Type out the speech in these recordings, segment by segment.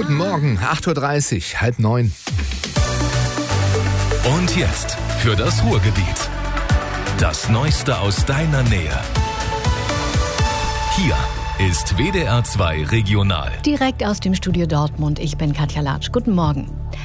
Guten Morgen, 8.30 Uhr, 8:30. Und jetzt für das Ruhrgebiet. Das Neueste aus deiner Nähe. Hier ist WDR 2 Regional. Direkt aus dem Studio Dortmund. Ich bin Katja Latsch. Guten Morgen.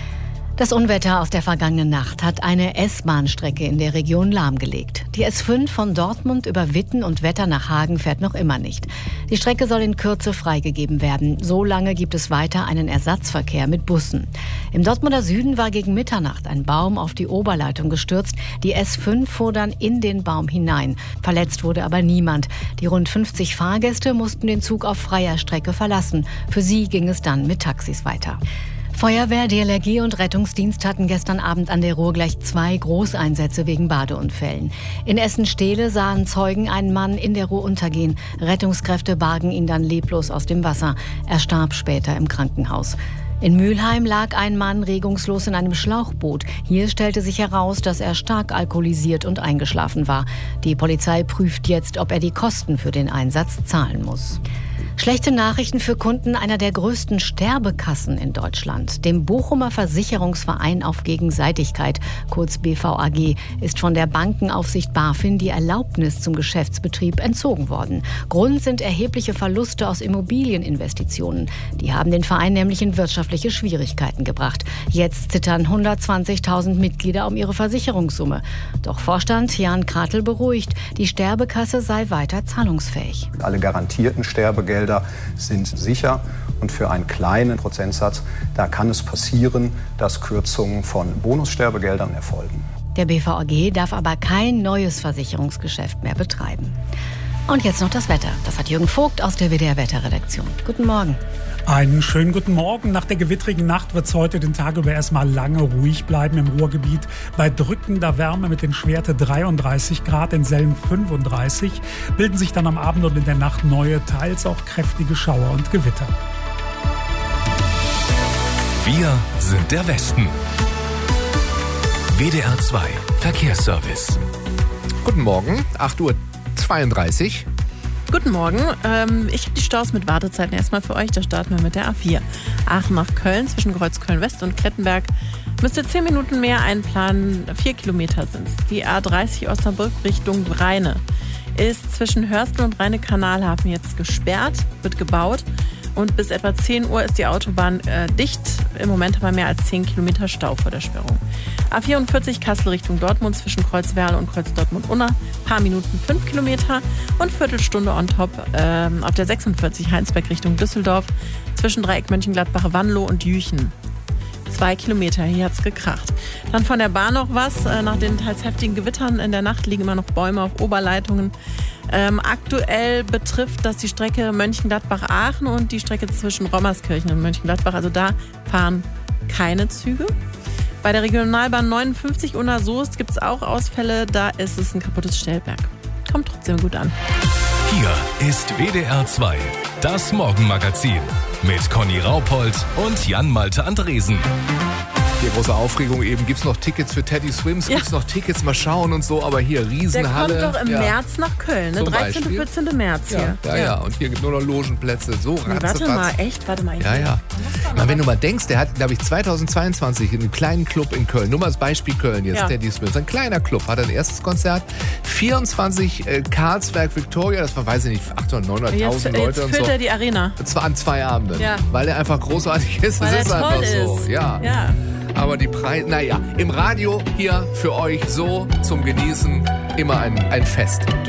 Das Unwetter aus der vergangenen Nacht hat eine S-Bahn-Strecke in der Region lahmgelegt. Die S5 von Dortmund über Witten und Wetter nach Hagen fährt noch immer nicht. Die Strecke soll in Kürze freigegeben werden. So lange gibt es weiter einen Ersatzverkehr mit Bussen. Im Dortmunder Süden war gegen Mitternacht ein Baum auf die Oberleitung gestürzt. Die S5 fuhr dann in den Baum hinein. Verletzt wurde aber niemand. Die rund 50 Fahrgäste mussten den Zug auf freier Strecke verlassen. Für sie ging es dann mit Taxis weiter. Feuerwehr, DLRG und Rettungsdienst hatten gestern Abend an der Ruhr gleich 2 Großeinsätze wegen Badeunfällen. In Essen-Stehle sahen Zeugen einen Mann in der Ruhr untergehen. Rettungskräfte bargen ihn dann leblos aus dem Wasser. Er starb später im Krankenhaus. In Mülheim lag ein Mann regungslos in einem Schlauchboot. Hier stellte sich heraus, dass er stark alkoholisiert und eingeschlafen war. Die Polizei prüft jetzt, ob er die Kosten für den Einsatz zahlen muss. Schlechte Nachrichten für Kunden einer der größten Sterbekassen in Deutschland. Dem Bochumer Versicherungsverein auf Gegenseitigkeit, kurz BVAG, ist von der Bankenaufsicht BaFin die Erlaubnis zum Geschäftsbetrieb entzogen worden. Grund sind erhebliche Verluste aus Immobilieninvestitionen. Die haben den Verein nämlich in wirtschaftliche Schwierigkeiten gebracht. Jetzt zittern 120.000 Mitglieder um ihre Versicherungssumme. Doch Vorstand Jan Kratel beruhigt, die Sterbekasse sei weiter zahlungsfähig. Alle garantierten Sterbegelder sind sicher und für einen kleinen Prozentsatz, da kann es passieren, dass Kürzungen von Bonussterbegeldern erfolgen. Der BVAG darf aber kein neues Versicherungsgeschäft mehr betreiben. Und jetzt noch das Wetter. Das hat Jürgen Vogt aus der WDR-Wetterredaktion. Guten Morgen. Einen schönen guten Morgen. Nach der gewittrigen Nacht wird es heute den Tag über erstmal lange ruhig bleiben im Ruhrgebiet. Bei drückender Wärme mit den Schwerte 33 Grad, in Selm 35, bilden sich dann am Abend und in der Nacht neue, teils auch kräftige Schauer und Gewitter. Wir sind der Westen. WDR 2 Verkehrsservice. Guten Morgen, 8.32 Uhr. Guten Morgen. Ich habe die Staus mit Wartezeiten erstmal für euch. Da starten wir mit der A4. Aachen nach Köln zwischen Kreuzköln-West und Klettenberg. Müsst ihr 10 Minuten mehr einplanen. 4 Kilometer sind es. Die A30 Osnabrück Richtung Rheine ist zwischen Hörstel und Rheine-Kanalhafen jetzt gesperrt, wird gebaut. Und bis etwa 10 Uhr ist die Autobahn dicht. Im Moment haben wir mehr als 10 Kilometer Stau vor der Sperrung. A44 Kassel Richtung Dortmund zwischen Kreuzwerle und Kreuz-Dortmund-Unna. Paar Minuten 5 Kilometer und Viertelstunde on top auf der 46 Heinsberg Richtung Düsseldorf zwischen Dreieck Mönchengladbach, Wanlo und Jüchen. 2 Kilometer, hier hat's gekracht. Dann von der Bahn noch was. Nach den teils heftigen Gewittern in der Nacht liegen immer noch Bäume auf Oberleitungen. Aktuell betrifft das die Strecke Mönchengladbach-Aachen und die Strecke zwischen Rommerskirchen und Mönchengladbach. Also da fahren keine Züge. Bei der Regionalbahn 59 Unna-Soest gibt es auch Ausfälle. Da ist es ein kaputtes Stellwerk. Kommt trotzdem gut an. Hier ist WDR 2, das Morgenmagazin mit Conny Raupold und Jan-Malte Andresen. Die große Aufregung eben, gibt's noch Tickets für Teddy Swims, gibt's noch Tickets, mal schauen und so, aber hier Riesenhalle. Der kommt doch im März nach Köln, ne? 13. und 14. März hier. Ja, und hier gibt nur noch Logenplätze, so Warte mal. Ja. Wenn du mal denkst, der hat, glaube ich, 2022 in einem kleinen Club in Köln, nur mal als Beispiel Köln jetzt, Teddy Swims, ein kleiner Club, hat ein erstes Konzert, 24 Karlsberg Victoria, das war, weiß ich nicht, 800.000, 900.000 Leute jetzt und so. füllt er die Arena. Und zwar an 2 Abenden, weil er einfach großartig ist. Weil das ist er einfach toll so. ist. Ja. Aber die Preise, im Radio hier für euch so zum Genießen immer ein Fest.